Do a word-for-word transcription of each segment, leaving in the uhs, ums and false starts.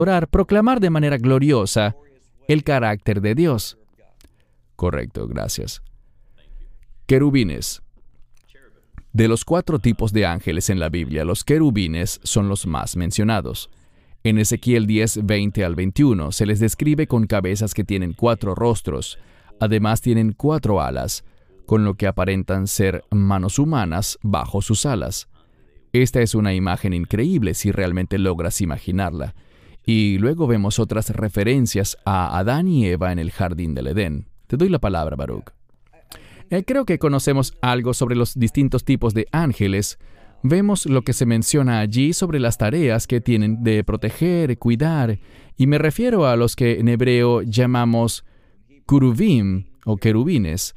orar, proclamar de manera gloriosa el carácter de Dios. Correcto, gracias. Querubines. De los cuatro tipos de ángeles en la Biblia, los querubines son los más mencionados. En Ezequiel diez, veinte al veintiuno, se les describe con cabezas que tienen cuatro rostros. Además tienen cuatro alas, con lo que aparentan ser manos humanas bajo sus alas. Esta es una imagen increíble si realmente logras imaginarla. Y luego vemos otras referencias a Adán y Eva en el jardín del Edén. Te doy la palabra, Baruch. Eh, creo que conocemos algo sobre los distintos tipos de ángeles. Vemos lo que se menciona allí sobre las tareas que tienen de proteger, cuidar, y me refiero a los que en hebreo llamamos querubim o querubines.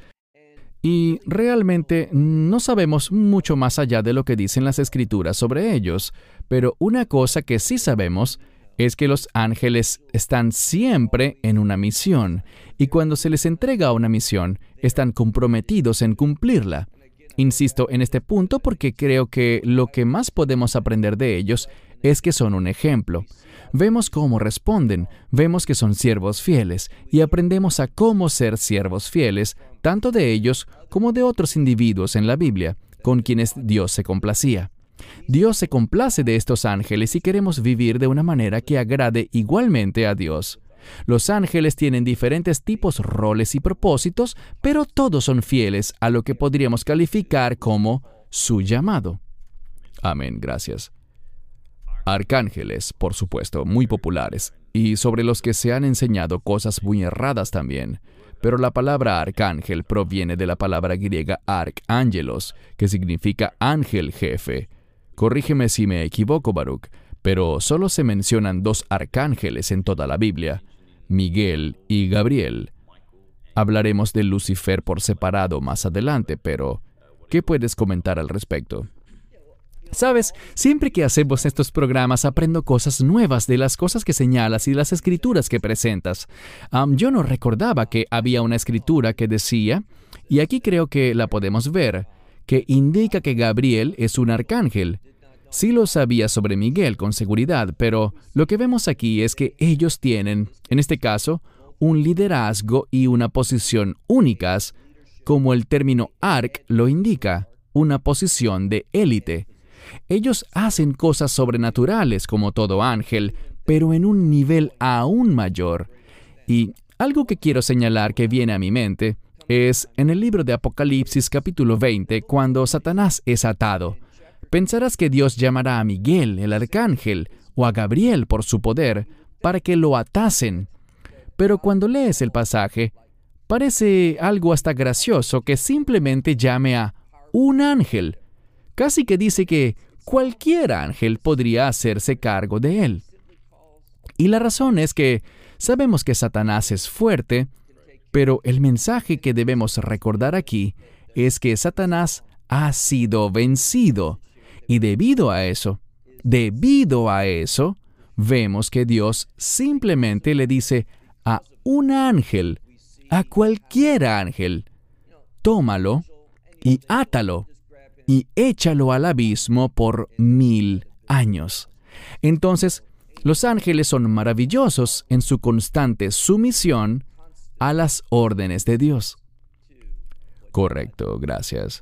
Y realmente no sabemos mucho más allá de lo que dicen las Escrituras sobre ellos, pero una cosa que sí sabemos es que los ángeles están siempre en una misión, y cuando se les entrega una misión, están comprometidos en cumplirla. Insisto en este punto porque creo que lo que más podemos aprender de ellos es que son un ejemplo. Vemos cómo responden, vemos que son siervos fieles, y aprendemos a cómo ser siervos fieles, tanto de ellos como de otros individuos en la Biblia, con quienes Dios se complacía. Dios se complace de estos ángeles y queremos vivir de una manera que agrade igualmente a Dios. Los ángeles tienen diferentes tipos, roles y propósitos, pero todos son fieles a lo que podríamos calificar como su llamado. Amén, gracias. Arcángeles, por supuesto, muy populares, y sobre los que se han enseñado cosas muy erradas también. Pero la palabra arcángel proviene de la palabra griega arcángelos, que significa ángel jefe. Corrígeme si me equivoco, Baruch, pero solo se mencionan dos arcángeles en toda la Biblia, Miguel y Gabriel. Hablaremos de Lucifer por separado más adelante, pero ¿qué puedes comentar al respecto? Sabes, siempre que hacemos estos programas aprendo cosas nuevas de las cosas que señalas y las escrituras que presentas. Um, yo no recordaba que había una escritura que decía, y aquí creo que la podemos ver, que indica que Gabriel es un arcángel. Sí lo sabía sobre Miguel con seguridad, pero lo que vemos aquí es que ellos tienen, en este caso, un liderazgo y una posición únicas, como el término arc lo indica, una posición de élite. Ellos hacen cosas sobrenaturales como todo ángel, pero en un nivel aún mayor. Y algo que quiero señalar que viene a mi mente es en el libro de Apocalipsis capítulo veinte, cuando Satanás es atado. Pensarás que Dios llamará a Miguel, el arcángel, o a Gabriel por su poder, para que lo atasen. Pero cuando lees el pasaje, parece algo hasta gracioso que simplemente llame a un ángel. Casi que dice que cualquier ángel podría hacerse cargo de él. Y la razón es que sabemos que Satanás es fuerte, pero el mensaje que debemos recordar aquí es que Satanás ha sido vencido. Y debido a eso, debido a eso, vemos que Dios simplemente le dice a un ángel, a cualquier ángel, tómalo y átalo y échalo al abismo por mil años. Entonces, los ángeles son maravillosos en su constante sumisión a las órdenes de Dios. Correcto, gracias.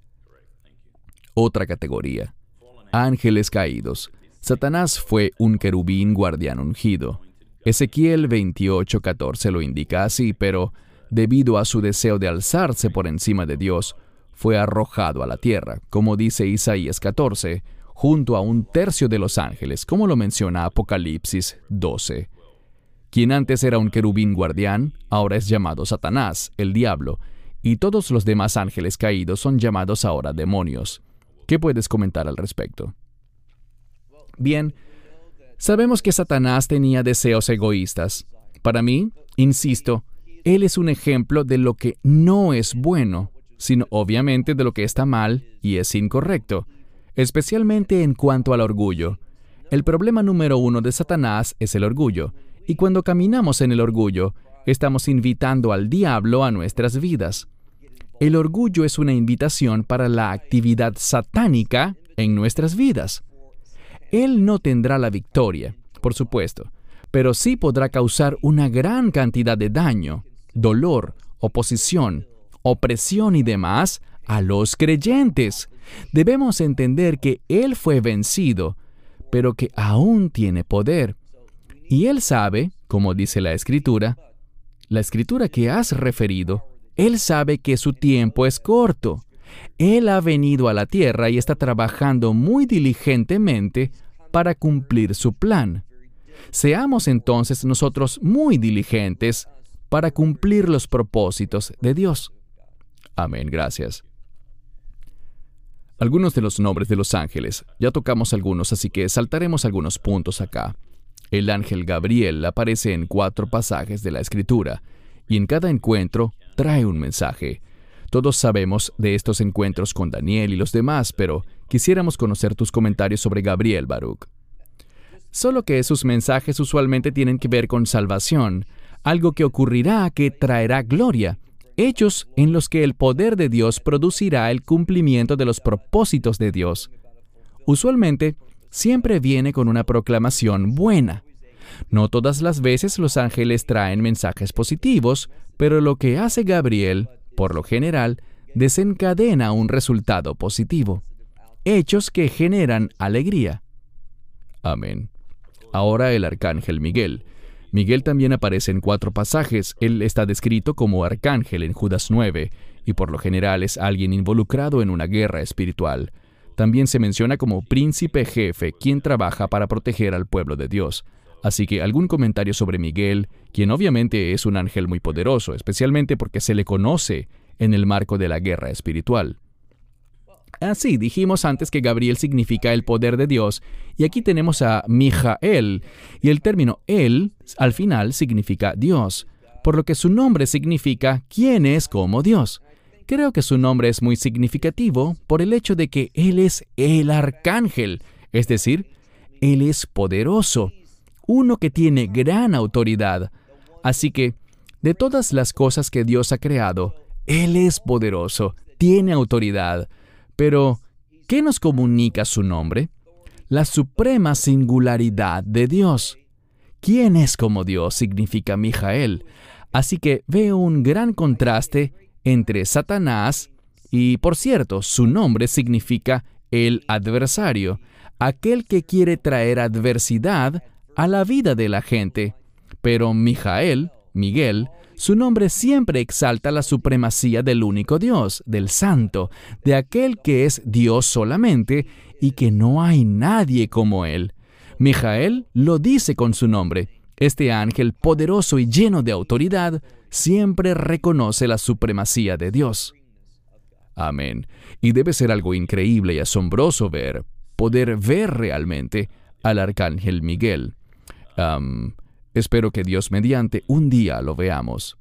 Otra categoría. Ángeles caídos. Satanás fue un querubín guardián ungido. Ezequiel veintiocho catorce lo indica así, pero debido a su deseo de alzarse por encima de Dios, fue arrojado a la tierra, como dice Isaías catorce, junto a un tercio de los ángeles, como lo menciona Apocalipsis doce. Quien antes era un querubín guardián, ahora es llamado Satanás, el diablo, y todos los demás ángeles caídos son llamados ahora demonios. ¿Qué puedes comentar al respecto? Bien, sabemos que Satanás tenía deseos egoístas. Para mí, insisto, él es un ejemplo de lo que no es bueno, sino obviamente de lo que está mal y es incorrecto, especialmente en cuanto al orgullo. El problema número uno de Satanás es el orgullo, y cuando caminamos en el orgullo, estamos invitando al diablo a nuestras vidas. El orgullo es una invitación para la actividad satánica en nuestras vidas. Él no tendrá la victoria, por supuesto, pero sí podrá causar una gran cantidad de daño, dolor, oposición, opresión y demás a los creyentes. Debemos entender que Él fue vencido, pero que aún tiene poder. Y Él sabe, como dice la Escritura, la Escritura que has referido, Él sabe que su tiempo es corto. Él ha venido a la tierra y está trabajando muy diligentemente para cumplir su plan. Seamos entonces nosotros muy diligentes para cumplir los propósitos de Dios. Amén, gracias. Algunos de los nombres de los ángeles. Ya tocamos algunos, así que saltaremos algunos puntos acá. El ángel Gabriel aparece en cuatro pasajes de la Escritura, y en cada encuentro trae un mensaje. Todos sabemos de estos encuentros con Daniel y los demás, pero quisiéramos conocer tus comentarios sobre Gabriel, Baruch. Solo que sus mensajes usualmente tienen que ver con salvación, algo que ocurrirá que traerá gloria, hechos en los que el poder de Dios producirá el cumplimiento de los propósitos de Dios. Usualmente, siempre viene con una proclamación buena. No todas las veces los ángeles traen mensajes positivos, pero lo que hace Gabriel, por lo general, desencadena un resultado positivo. Hechos que generan alegría. Amén. Ahora el arcángel Miguel. Miguel también aparece en cuatro pasajes. Él está descrito como arcángel en Judas nueve, y por lo general es alguien involucrado en una guerra espiritual. También se menciona como príncipe jefe, quien trabaja para proteger al pueblo de Dios. Así que algún comentario sobre Miguel, quien obviamente es un ángel muy poderoso, especialmente porque se le conoce en el marco de la guerra espiritual. Así, dijimos antes que Gabriel significa el poder de Dios, y aquí tenemos a Mijael, y el término él, al final, significa Dios, por lo que su nombre significa ¿quién es como Dios? Creo que su nombre es muy significativo por el hecho de que Él es el arcángel, es decir, Él es poderoso, uno que tiene gran autoridad. Así que, de todas las cosas que Dios ha creado, Él es poderoso, tiene autoridad. Pero, ¿qué nos comunica su nombre? La suprema singularidad de Dios. ¿Quién es como Dios? Significa Mijael. Así que veo un gran contraste entre Satanás y, por cierto, su nombre significa el adversario, aquel que quiere traer adversidad a la vida de la gente. Pero Mijael, Miguel, su nombre siempre exalta la supremacía del único Dios, del Santo, de aquel que es Dios solamente y que no hay nadie como Él. Mijael lo dice con su nombre. Este ángel poderoso y lleno de autoridad siempre reconoce la supremacía de Dios. Amén. Y debe ser algo increíble y asombroso ver, poder ver realmente al arcángel Miguel. Um, espero que Dios mediante un día lo veamos.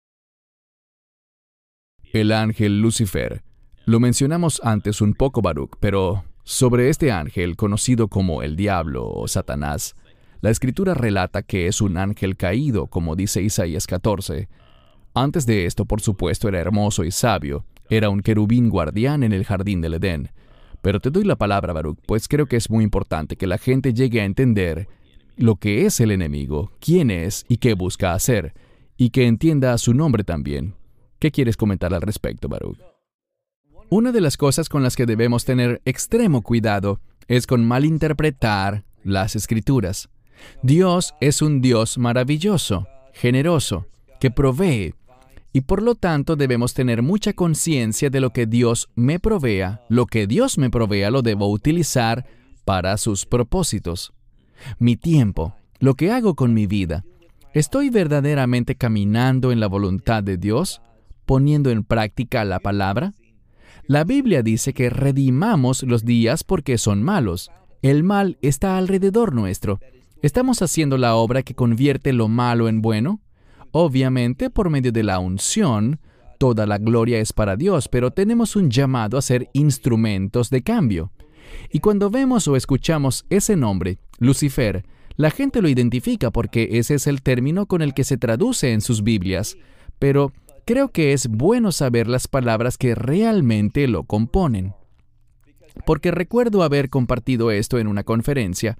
El ángel Lucifer. Lo mencionamos antes un poco, Baruch, pero sobre este ángel, conocido como el diablo o Satanás, la Escritura relata que es un ángel caído, como dice Isaías catorce. Antes de esto, por supuesto, era hermoso y sabio. Era un querubín guardián en el jardín del Edén. Pero te doy la palabra, Baruch, pues creo que es muy importante que la gente llegue a entender lo que es el enemigo, quién es y qué busca hacer, y que entienda su nombre también. ¿Qué quieres comentar al respecto, Baruch? Una de las cosas con las que debemos tener extremo cuidado es con malinterpretar las Escrituras. Dios es un Dios maravilloso, generoso, que provee, y por lo tanto debemos tener mucha conciencia de lo que Dios me provea. Lo que Dios me provea lo debo utilizar para sus propósitos. Mi tiempo, lo que hago con mi vida, ¿estoy verdaderamente caminando en la voluntad de Dios, poniendo en práctica la palabra? La Biblia dice que redimamos los días porque son malos. El mal está alrededor nuestro. ¿Estamos haciendo la obra que convierte lo malo en bueno? Obviamente, por medio de la unción, toda la gloria es para Dios, pero tenemos un llamado a ser instrumentos de cambio. Y cuando vemos o escuchamos ese nombre, Lucifer, la gente lo identifica porque ese es el término con el que se traduce en sus Biblias, pero creo que es bueno saber las palabras que realmente lo componen. Porque recuerdo haber compartido esto en una conferencia,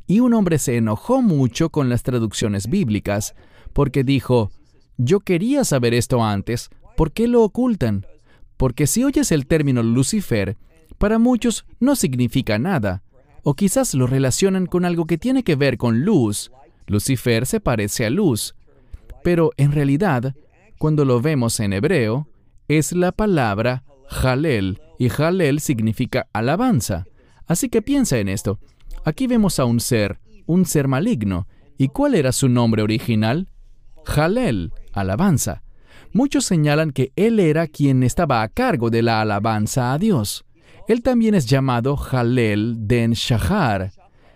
Y un hombre se enojó mucho con las traducciones bíblicas, porque dijo, yo quería saber esto antes, ¿por qué lo ocultan? Porque si oyes el término Lucifer, para muchos no significa nada, o quizás lo relacionan con algo que tiene que ver con luz. Lucifer se parece a luz, pero en realidad, cuando lo vemos en hebreo, es la palabra Jalel, y Jalel significa alabanza. Así que piensa en esto. Aquí vemos a un ser, un ser maligno. ¿Y cuál era su nombre original? Jalel, alabanza. Muchos señalan que él era quien estaba a cargo de la alabanza a Dios. Él también es llamado Jalel den Shahar.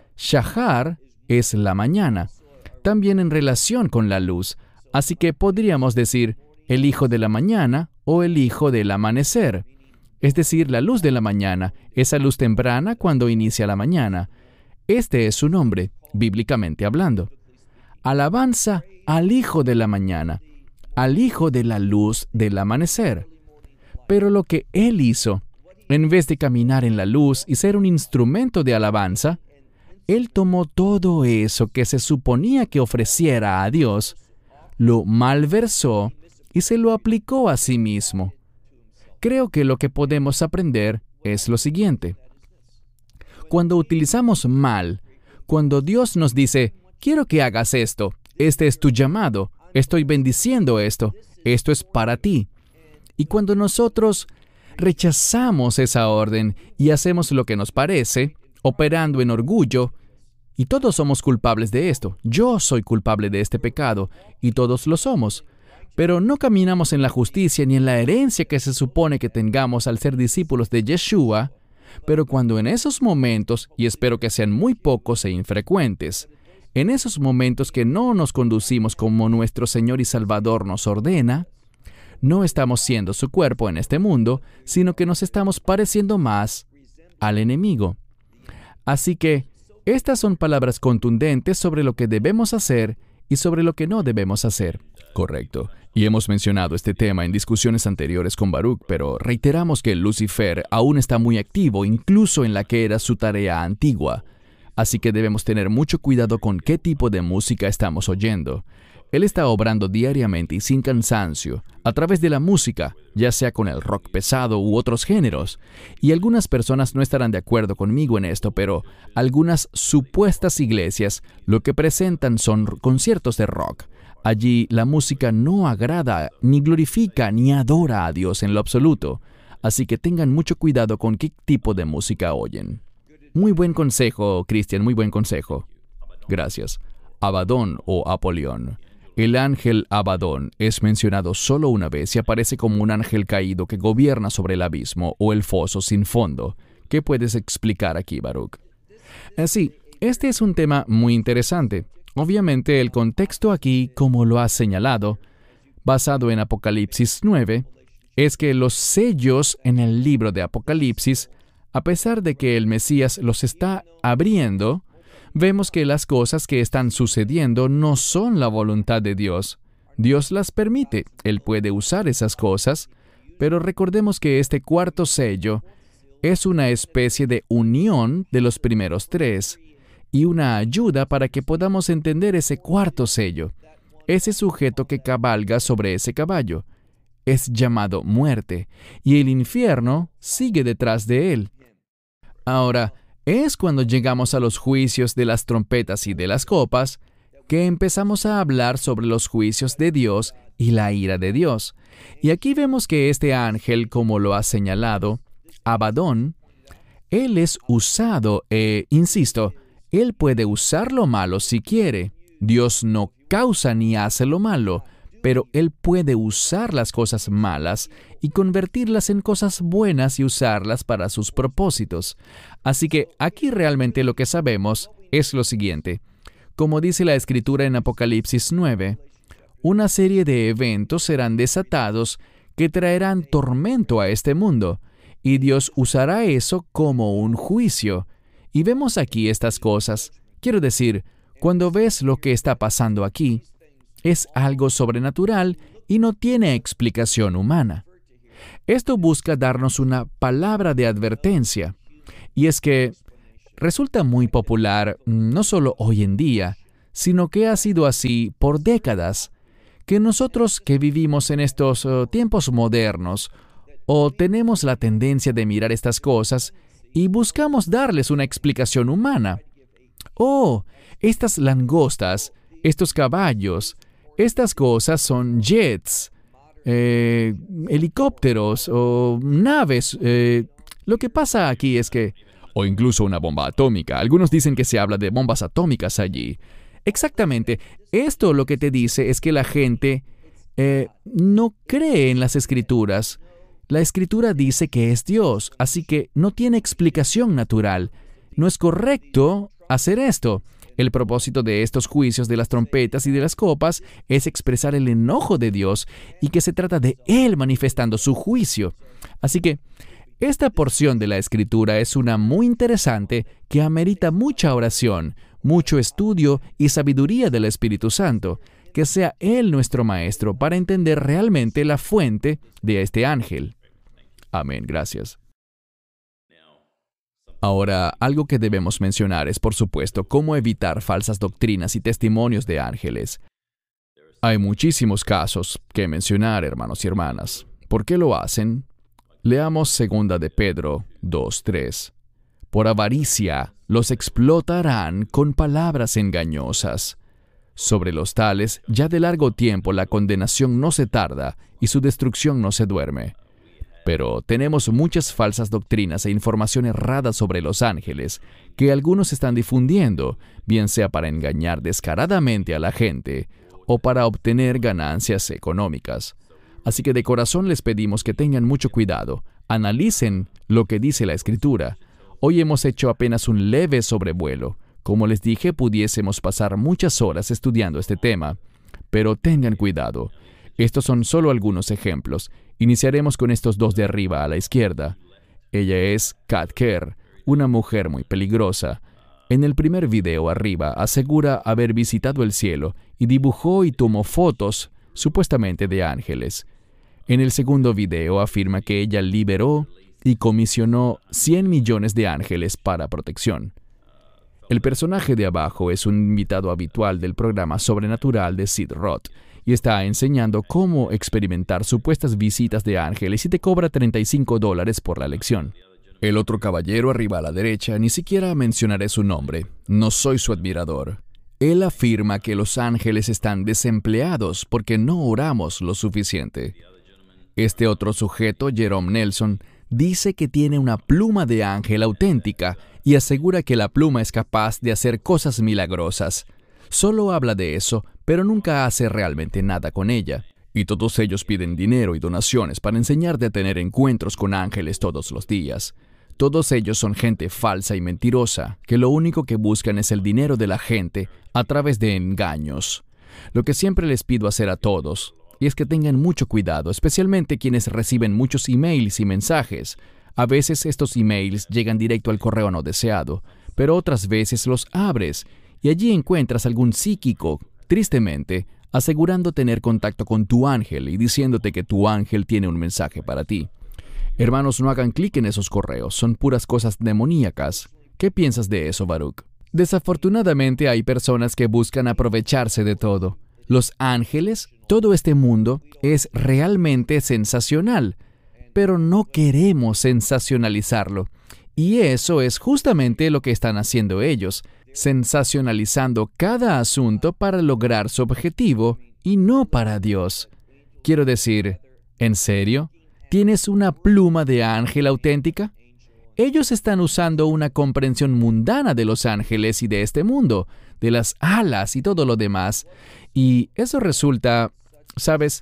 Shahar es la mañana, también en relación con la luz. Así que podríamos decir el hijo de la mañana o el hijo del amanecer. Es decir, la luz de la mañana, esa luz temprana cuando inicia la mañana. Este es su nombre, bíblicamente hablando. Alabanza al hijo de la mañana, al hijo de la luz del amanecer. Pero lo que él hizo, en vez de caminar en la luz y ser un instrumento de alabanza, él tomó todo eso que se suponía que ofreciera a Dios, lo malversó y se lo aplicó a sí mismo. Creo que lo que podemos aprender es lo siguiente. Cuando utilizamos mal, cuando Dios nos dice, quiero que hagas esto, este es tu llamado, estoy bendiciendo esto, esto es para ti. Y cuando nosotros rechazamos esa orden y hacemos lo que nos parece, operando en orgullo, y todos somos culpables de esto. Yo soy culpable de este pecado, y todos lo somos. Pero no caminamos en la justicia ni en la herencia que se supone que tengamos al ser discípulos de Yeshua, pero cuando en esos momentos, y espero que sean muy pocos e infrecuentes, en esos momentos que no nos conducimos como nuestro Señor y Salvador nos ordena, no estamos siendo su cuerpo en este mundo, sino que nos estamos pareciendo más al enemigo. Así que, estas son palabras contundentes sobre lo que debemos hacer y sobre lo que no debemos hacer. Correcto. Y hemos mencionado este tema en discusiones anteriores con Baruch, pero reiteramos que Lucifer aún está muy activo, incluso en la que era su tarea antigua. Así que debemos tener mucho cuidado con qué tipo de música estamos oyendo. Él está obrando diariamente y sin cansancio, a través de la música, ya sea con el rock pesado u otros géneros. Y algunas personas no estarán de acuerdo conmigo en esto, pero algunas supuestas iglesias lo que presentan son conciertos de rock. Allí la música no agrada, ni glorifica, ni adora a Dios en lo absoluto. Así que tengan mucho cuidado con qué tipo de música oyen. Muy buen consejo, Cristian, muy buen consejo. Gracias. Abadón o Apolión. El ángel Abadón es mencionado solo una vez y aparece como un ángel caído que gobierna sobre el abismo o el foso sin fondo. ¿Qué puedes explicar aquí, Baruch? Sí, este es un tema muy interesante. Obviamente, el contexto aquí, como lo has señalado, basado en Apocalipsis nueve, es que los sellos en el libro de Apocalipsis, a pesar de que el Mesías los está abriendo, vemos que las cosas que están sucediendo no son la voluntad de Dios. Dios las permite, Él puede usar esas cosas, pero recordemos que este cuarto sello es una especie de unión de los primeros tres y una ayuda para que podamos entender ese cuarto sello. Ese sujeto que cabalga sobre ese caballo es llamado muerte, y el infierno sigue detrás de él. Ahora, es cuando llegamos a los juicios de las trompetas y de las copas que empezamos a hablar sobre los juicios de Dios y la ira de Dios. Y aquí vemos que este ángel, como lo ha señalado, Abadón, él es usado, e, insisto, él puede usar lo malo si quiere. Dios no causa ni hace lo malo, pero Él puede usar las cosas malas y convertirlas en cosas buenas y usarlas para sus propósitos. Así que aquí realmente lo que sabemos es lo siguiente. Como dice la Escritura en Apocalipsis nueve, una serie de eventos serán desatados que traerán tormento a este mundo, y Dios usará eso como un juicio. Y vemos aquí estas cosas. Quiero decir, cuando ves lo que está pasando aquí, es algo sobrenatural y no tiene explicación humana. Esto busca darnos una palabra de advertencia, y es que resulta muy popular no solo hoy en día, sino que ha sido así por décadas, que nosotros que vivimos en estos uh, tiempos modernos, o tenemos la tendencia de mirar estas cosas y buscamos darles una explicación humana. Oh, estas langostas, estos caballos, estas cosas son jets, eh, helicópteros o naves. Eh, lo que pasa aquí es que... O incluso una bomba atómica. Algunos dicen que se habla de bombas atómicas allí. Exactamente. Esto lo que te dice es que la gente eh, no cree en las Escrituras. La Escritura dice que es Dios, así que no tiene explicación natural. No es correcto hacer esto. El propósito de estos juicios de las trompetas y de las copas es expresar el enojo de Dios y que se trata de Él manifestando su juicio. Así que esta porción de la Escritura es una muy interesante que amerita mucha oración, mucho estudio y sabiduría del Espíritu Santo. Que sea Él nuestro Maestro para entender realmente la fuente de este ángel. Amén, gracias. Ahora, algo que debemos mencionar es, por supuesto, cómo evitar falsas doctrinas y testimonios de ángeles. Hay muchísimos casos que mencionar, hermanos y hermanas. ¿Por qué lo hacen? Leamos segunda de Pedro dos tres. Por avaricia los explotarán con palabras engañosas. Sobre los tales, ya de largo tiempo la condenación no se tarda y su destrucción no se duerme. Pero tenemos muchas falsas doctrinas e información errada sobre los ángeles que algunos están difundiendo, bien sea para engañar descaradamente a la gente o para obtener ganancias económicas. Así que de corazón les pedimos que tengan mucho cuidado, analicen lo que dice la Escritura. Hoy hemos hecho apenas un leve sobrevuelo. Como les dije, pudiésemos pasar muchas horas estudiando este tema, pero tengan cuidado. Estos son solo algunos ejemplos. Iniciaremos con estos dos de arriba a la izquierda. Ella es Kat Kerr, una mujer muy peligrosa. En el primer video arriba asegura haber visitado el cielo y dibujó y tomó fotos, supuestamente de ángeles. En el segundo video afirma que ella liberó y comisionó cien millones de ángeles para protección. El personaje de abajo es un invitado habitual del programa Sobrenatural de Sid Roth y está enseñando cómo experimentar supuestas visitas de ángeles y te cobra treinta y cinco dólares por la lección. El otro caballero arriba a la derecha, ni siquiera mencionaré su nombre, no soy su admirador. Él afirma que los ángeles están desempleados porque no oramos lo suficiente. Este otro sujeto, Jerome Nelson, dice que tiene una pluma de ángel auténtica y asegura que la pluma es capaz de hacer cosas milagrosas. Solo habla de eso, pero nunca hace realmente nada con ella. Y todos ellos piden dinero y donaciones para enseñarte a tener encuentros con ángeles todos los días. Todos ellos son gente falsa y mentirosa, que lo único que buscan es el dinero de la gente a través de engaños. Lo que siempre les pido hacer a todos, y es que tengan mucho cuidado, especialmente quienes reciben muchos emails y mensajes. A veces estos emails llegan directo al correo no deseado, pero otras veces los abres, y allí encuentras algún psíquico, tristemente, asegurando tener contacto con tu ángel y diciéndote que tu ángel tiene un mensaje para ti. Hermanos, no hagan clic en esos correos, son puras cosas demoníacas. ¿Qué piensas de eso, Baruch? Desafortunadamente hay personas que buscan aprovecharse de todo. Los ángeles, todo este mundo, es realmente sensacional, pero no queremos sensacionalizarlo. Y eso es justamente lo que están haciendo ellos, sensacionalizando cada asunto para lograr su objetivo y no para Dios. Quiero decir, ¿en serio? ¿Tienes una pluma de ángel auténtica? Ellos están usando una comprensión mundana de los ángeles y de este mundo, de las alas y todo lo demás. Y eso resulta, ¿sabes?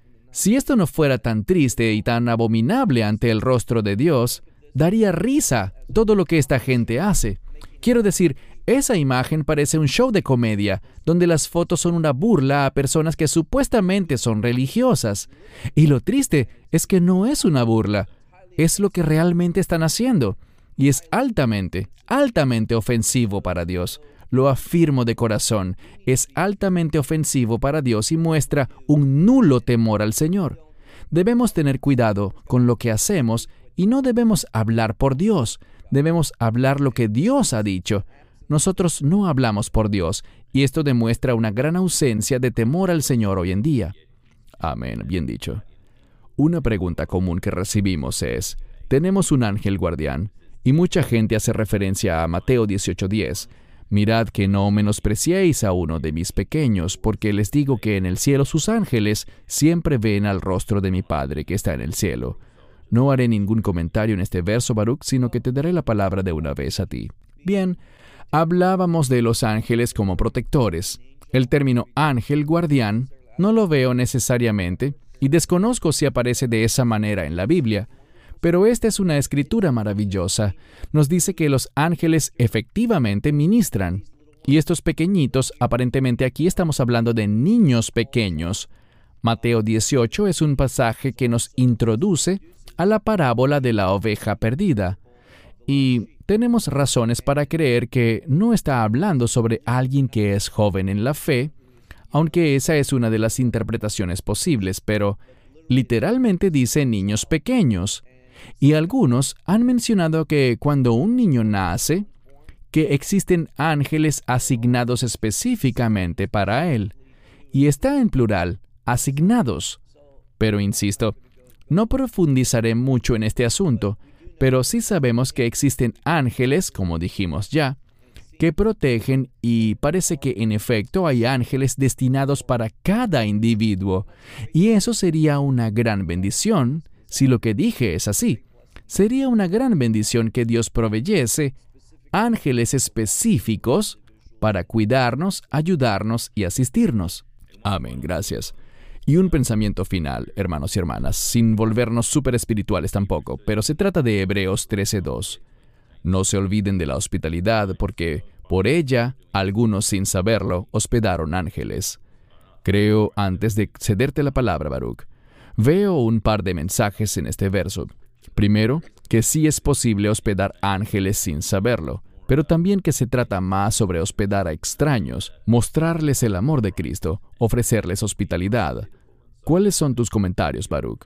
Si esto no fuera tan triste y tan abominable ante el rostro de Dios, daría risa todo lo que esta gente hace. Quiero decir, esa imagen parece un show de comedia, donde las fotos son una burla a personas que supuestamente son religiosas. Y lo triste es que no es una burla, es lo que realmente están haciendo. Y es altamente, altamente ofensivo para Dios. Lo afirmo de corazón, es altamente ofensivo para Dios y muestra un nulo temor al Señor. Debemos tener cuidado con lo que hacemos Y no debemos hablar por Dios, debemos hablar lo que Dios ha dicho. Nosotros no hablamos por Dios, y esto demuestra una gran ausencia de temor al Señor hoy en día. Amén, bien dicho. Una pregunta común que recibimos es, tenemos un ángel guardián, y mucha gente hace referencia a Mateo dieciocho diez. Mirad que no menospreciéis a uno de mis pequeños, porque les digo que en el cielo sus ángeles siempre ven al rostro de mi Padre que está en el cielo. No haré ningún comentario en este verso, Baruch, sino que te daré la palabra de una vez a ti. Bien, hablábamos de los ángeles como protectores. El término ángel guardián no lo veo necesariamente, y desconozco si aparece de esa manera en la Biblia. Pero esta es una escritura maravillosa. Nos dice que los ángeles efectivamente ministran. Y estos pequeñitos, aparentemente aquí estamos hablando de niños pequeños. Mateo dieciocho es un pasaje que nos introduce a la parábola de la oveja perdida. Y tenemos razones para creer que no está hablando sobre alguien que es joven en la fe, aunque esa es una de las interpretaciones posibles, pero literalmente dice niños pequeños. Y algunos han mencionado que cuando un niño nace, que existen ángeles asignados específicamente para él. Y está en plural, asignados. Pero insisto, no profundizaré mucho en este asunto, pero sí sabemos que existen ángeles, como dijimos ya, que protegen, y parece que en efecto hay ángeles destinados para cada individuo. Y eso sería una gran bendición. Si lo que dije es así, sería una gran bendición que Dios proveyese ángeles específicos para cuidarnos, ayudarnos y asistirnos. Amén, gracias. Y un pensamiento final, hermanos y hermanas, sin volvernos súper espirituales tampoco, pero se trata de Hebreos trece dos. No se olviden de la hospitalidad, porque por ella, algunos sin saberlo, hospedaron ángeles. Creo, antes de cederte la palabra, Baruch, veo un par de mensajes en este verso. Primero, que sí es posible hospedar ángeles sin saberlo, pero también que se trata más sobre hospedar a extraños, mostrarles el amor de Cristo, ofrecerles hospitalidad. ¿Cuáles son tus comentarios, Baruch?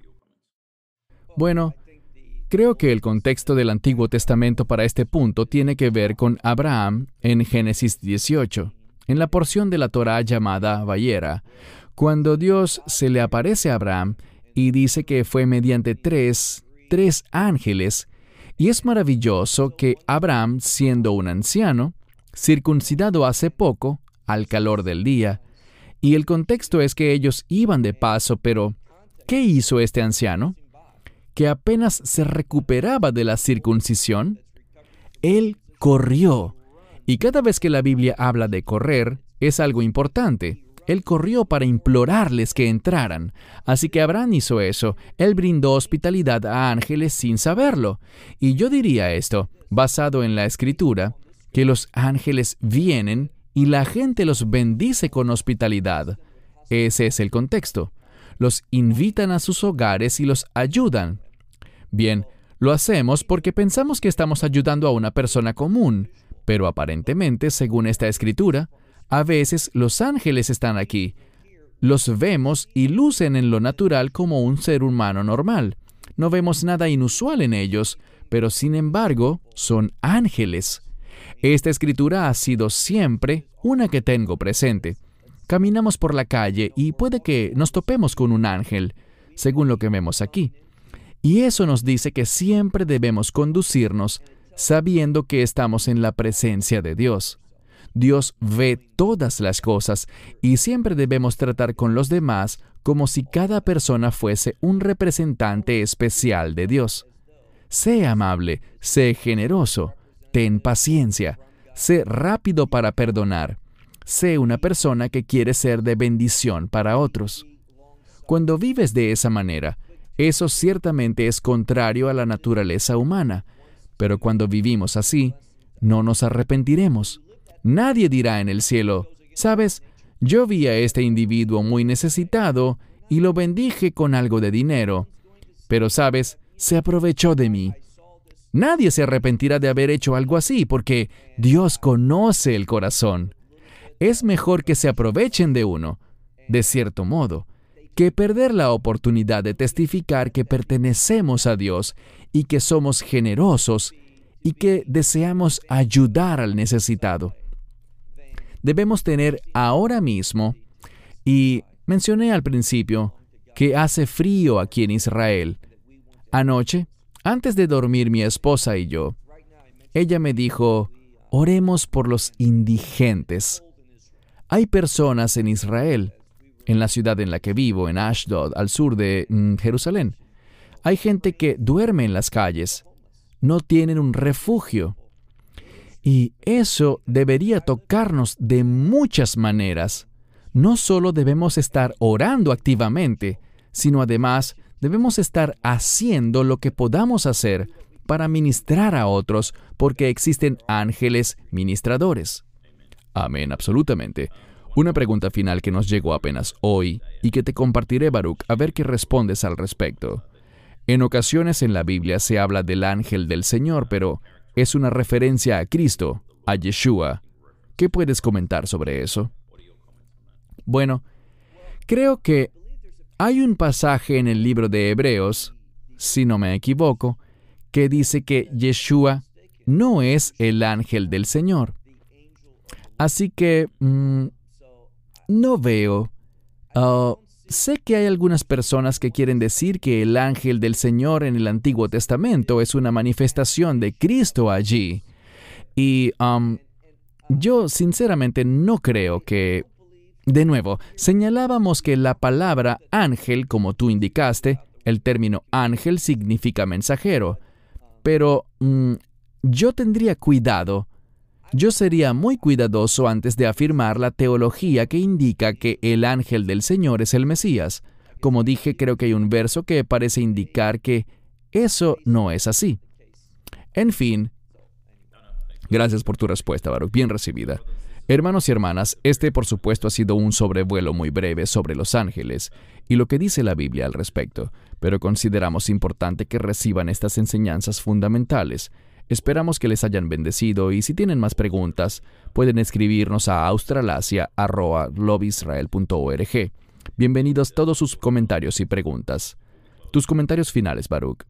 Bueno, creo que el contexto del Antiguo Testamento para este punto tiene que ver con Abraham en Génesis dieciocho, en la porción de la Torá llamada Vayera, cuando Dios se le aparece a Abraham y dice que fue mediante tres, tres ángeles, y es maravilloso que Abraham, siendo un anciano, circuncidado hace poco, al calor del día, y el contexto es que ellos iban de paso, pero ¿qué hizo este anciano? Que apenas se recuperaba de la circuncisión, él corrió. Y cada vez que la Biblia habla de correr, es algo importante. Él corrió para implorarles que entraran. Así que Abraham hizo eso. Él brindó hospitalidad a ángeles sin saberlo. Y yo diría esto, basado en la Escritura, que los ángeles vienen y la gente los bendice con hospitalidad. Ese es el contexto. Los invitan a sus hogares y los ayudan. Bien, lo hacemos porque pensamos que estamos ayudando a una persona común, pero aparentemente, según esta Escritura, a veces los ángeles están aquí. Los vemos y lucen en lo natural como un ser humano normal. No vemos nada inusual en ellos, pero sin embargo, son ángeles. Esta Escritura ha sido siempre una que tengo presente. Caminamos por la calle y puede que nos topemos con un ángel, según lo que vemos aquí. Y eso nos dice que siempre debemos conducirnos sabiendo que estamos en la presencia de Dios. Dios ve todas las cosas y siempre debemos tratar con los demás como si cada persona fuese un representante especial de Dios. Sé amable, sé generoso, ten paciencia, sé rápido para perdonar. Sé una persona que quiere ser de bendición para otros. Cuando vives de esa manera, eso ciertamente es contrario a la naturaleza humana, pero cuando vivimos así, no nos arrepentiremos. Nadie dirá en el cielo, ¿sabes? Yo vi a este individuo muy necesitado y lo bendije con algo de dinero, pero, ¿sabes? Se aprovechó de mí. Nadie se arrepentirá de haber hecho algo así, porque Dios conoce el corazón. Es mejor que se aprovechen de uno, de cierto modo, que perder la oportunidad de testificar que pertenecemos a Dios y que somos generosos y que deseamos ayudar al necesitado. Debemos tener ahora mismo, y mencioné al principio que hace frío aquí en Israel. Anoche, antes de dormir mi esposa y yo, ella me dijo, oremos por los indigentes. Hay personas en Israel, en la ciudad en la que vivo, en Ashdod, al sur de mm, Jerusalén. Hay gente que duerme en las calles, no tienen un refugio. Y eso debería tocarnos de muchas maneras. No solo debemos estar orando activamente, sino además debemos estar haciendo lo que podamos hacer para ministrar a otros, porque existen ángeles ministradores. Amén, absolutamente. Una pregunta final que nos llegó apenas hoy y que te compartiré, Baruch, a ver qué respondes al respecto. En ocasiones en la Biblia se habla del ángel del Señor, pero es una referencia a Cristo, a Yeshua. ¿Qué puedes comentar sobre eso? Bueno, creo que hay un pasaje en el libro de Hebreos, si no me equivoco, que dice que Yeshua no es el ángel del Señor. Así que mmm, no veo. Uh, sé que hay algunas personas que quieren decir que el ángel del Señor en el Antiguo Testamento es una manifestación de Cristo allí. Y um, yo sinceramente no creo que... De nuevo, señalábamos que la palabra ángel, como tú indicaste, el término ángel significa mensajero. Pero mm, yo tendría cuidado. Yo sería muy cuidadoso antes de afirmar la teología que indica que el ángel del Señor es el Mesías. Como dije, creo que hay un verso que parece indicar que eso no es así. En fin, gracias por tu respuesta, Baruch, bien recibida. Hermanos y hermanas, este por supuesto ha sido un sobrevuelo muy breve sobre los ángeles y lo que dice la Biblia al respecto, pero consideramos importante que reciban estas enseñanzas fundamentales. Esperamos que les hayan bendecido y si tienen más preguntas, pueden escribirnos a australasia arroba globisrael punto org. Bienvenidos todos sus comentarios y preguntas. Tus comentarios finales, Baruch.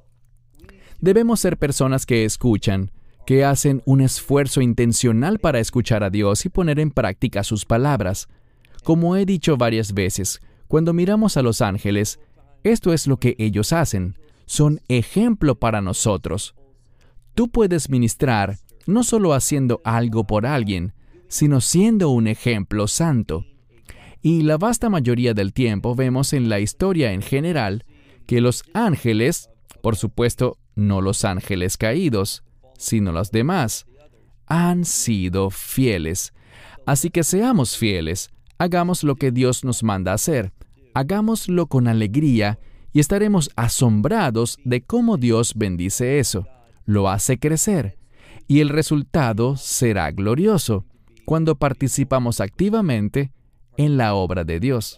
Debemos ser personas que escuchan, que hacen un esfuerzo intencional para escuchar a Dios y poner en práctica sus palabras. Como he dicho varias veces, cuando miramos a los ángeles, esto es lo que ellos hacen. Son ejemplo para nosotros. Tú puedes ministrar no solo haciendo algo por alguien, sino siendo un ejemplo santo. Y la vasta mayoría del tiempo vemos en la historia en general que los ángeles, por supuesto, no los ángeles caídos, sino los demás, han sido fieles. Así que seamos fieles, hagamos lo que Dios nos manda hacer, hagámoslo con alegría y estaremos asombrados de cómo Dios bendice eso, lo hace crecer, y el resultado será glorioso cuando participamos activamente en la obra de Dios.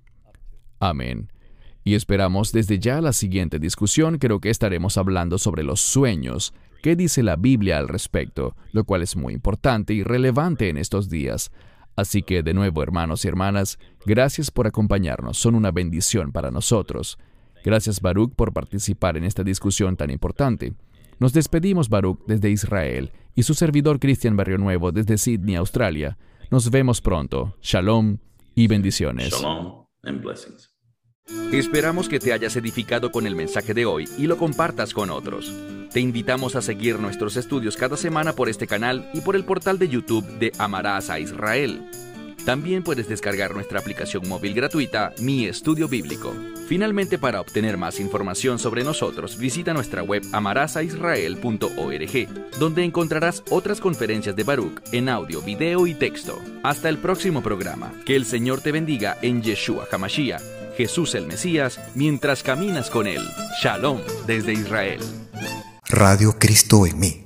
Amén. Y esperamos desde ya la siguiente discusión. Creo que estaremos hablando sobre los sueños. ¿Qué dice la Biblia al respecto? Lo cual es muy importante y relevante en estos días. Así que, de nuevo, hermanos y hermanas, gracias por acompañarnos. Son una bendición para nosotros. Gracias, Baruch, por participar en esta discusión tan importante. Nos despedimos, Baruch, desde Israel, y su servidor Cristian Barrionuevo desde Sydney, Australia. Nos vemos pronto. Shalom y bendiciones. Shalom and blessings. Esperamos que te hayas edificado con el mensaje de hoy y lo compartas con otros. Te invitamos a seguir nuestros estudios cada semana por este canal y por el portal de YouTube de Amarás a Israel. También puedes descargar nuestra aplicación móvil gratuita, Mi Estudio Bíblico. Finalmente, para obtener más información sobre nosotros, visita nuestra web amarás a israel punto org, donde encontrarás otras conferencias de Baruch en audio, video y texto. Hasta el próximo programa. Que el Señor te bendiga en Yeshua HaMashiach, Jesús el Mesías, mientras caminas con Él. Shalom desde Israel. Radio Cristo en mí.